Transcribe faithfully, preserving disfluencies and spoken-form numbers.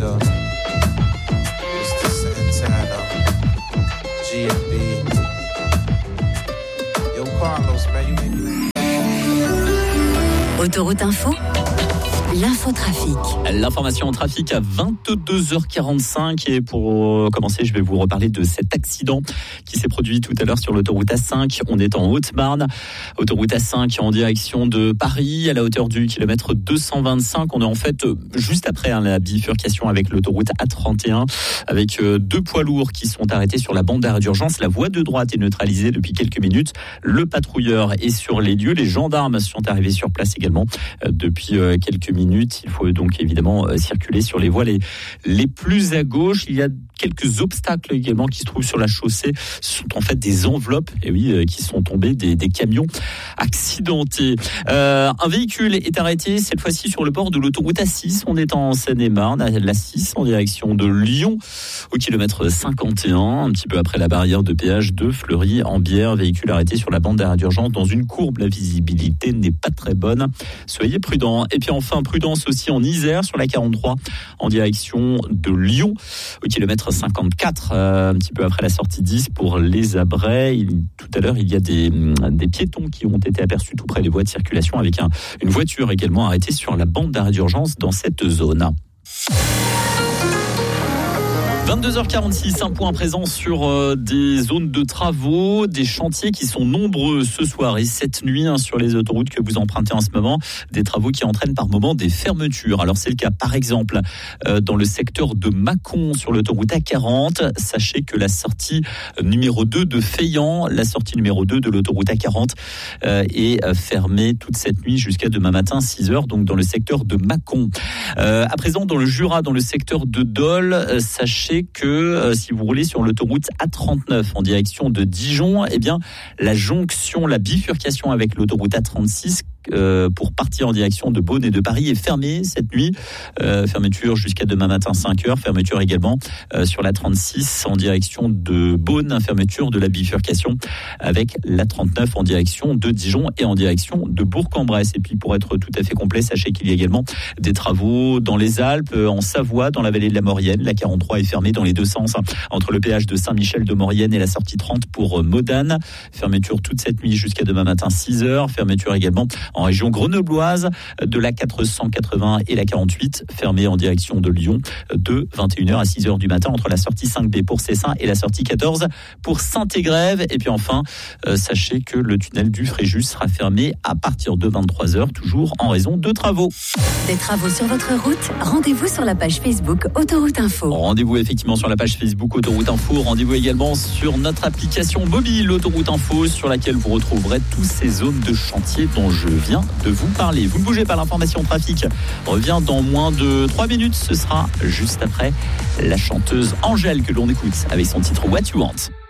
Honda, Mister Santana, G M B. Yo, Carlos, man, you make me... Autoroute Info, l'infotrafic. L'information en trafic à vingt-deux heures quarante-cinq. Et pour commencer, je vais vous reparler de cet accident qui s'est produit tout à l'heure sur l'autoroute A cinq. On est en Haute-Marne. Autoroute A cinq en direction de Paris, à la hauteur du kilomètre deux cent vingt-cinq. On est en fait juste après hein, la bifurcation avec l'autoroute A trente et un, avec euh, deux poids lourds qui sont arrêtés sur la bande d'arrêt d'urgence. La voie de droite est neutralisée depuis quelques minutes. Le patrouilleur est sur les lieux. Les gendarmes sont arrivés sur place également euh, depuis euh, quelques minutes. Minutes. Il faut donc évidemment euh, circuler sur les voies les, les plus à gauche. Il y a quelques obstacles également qui se trouvent sur la chaussée. Ce sont en fait des enveloppes, et oui, euh, qui sont tombées des, des camions accidentés. Euh, un véhicule est arrêté cette fois-ci sur le bord de l'autoroute A six. On est en Seine-et-Marne, à l'A six en direction de Lyon, au kilomètre cinquante et un, un petit peu après la barrière de péage de Fleury-en-Bière. Véhicule arrêté sur la bande d'arrêt d'urgence dans une courbe. La visibilité n'est pas très bonne. Soyez prudents. Et puis enfin, prudence aussi en Isère sur la quarante-trois en direction de Lyon au kilomètre cinquante-quatre, euh, un petit peu après la sortie dix pour les Abrais. Il, tout à l'heure, il y a des, des piétons qui ont été aperçus tout près des voies de circulation avec un, une voiture également arrêtée sur la bande d'arrêt d'urgence dans cette zone. vingt-deux heures quarante-six, un point présent sur euh, des zones de travaux, des chantiers qui sont nombreux ce soir et cette nuit hein, sur les autoroutes que vous empruntez en ce moment, des travaux qui entraînent par moment des fermetures. Alors c'est le cas par exemple euh, dans le secteur de Mâcon sur l'autoroute A quarante. Sachez que la sortie numéro deux de Feillan, la sortie numéro deux de l'autoroute A quarante euh, est euh, fermée toute cette nuit jusqu'à demain matin six heures, donc dans le secteur de Mâcon. Euh, à présent dans le Jura, dans le secteur de Dole, euh, sachez que euh, si vous roulez sur l'autoroute A trente-neuf en direction de Dijon, eh bien la jonction, la bifurcation avec l'autoroute A trente-six euh, pour partir en direction de Beaune et de Paris est fermée cette nuit. Euh, fermeture jusqu'à demain matin cinq heures. Fermeture également euh, sur la trente-six en direction de Beaune. Fermeture de la bifurcation avec la trente-neuf en direction de Dijon et en direction de Bourg-en-Bresse. Et puis pour être tout à fait complet, sachez qu'il y a également des travaux dans les Alpes, en Savoie, dans la vallée de la Maurienne. La quarante-trois est fermée dans les deux sens entre le péage de Saint-Michel de Maurienne et la sortie trente pour Modane. Fermeture toute cette nuit jusqu'à demain matin six heures. Fermeture également en région grenobloise de la quatre cent quatre-vingts et la quarante-huit, fermée en direction de Lyon de vingt et une heures à six heures du matin entre la sortie cinq B pour Cessin et la sortie quatorze pour Saint-Égrève. Et puis enfin, euh, sachez que le tunnel du Fréjus sera fermé à partir de vingt-trois heures, toujours en raison de travaux. Des travaux sur votre route, rendez-vous sur la page Facebook Autoroute Info. Rendez-vous effectivement sur la page Facebook Autoroute Info. Rendez-vous également sur notre application mobile Autoroute Info, sur laquelle vous retrouverez toutes ces zones de chantier dont je viens de vous parler. Vous ne bougez pas, l'information trafic revient dans moins de trois minutes. Ce sera juste après la chanteuse Angèle que l'on écoute avec son titre What You Want.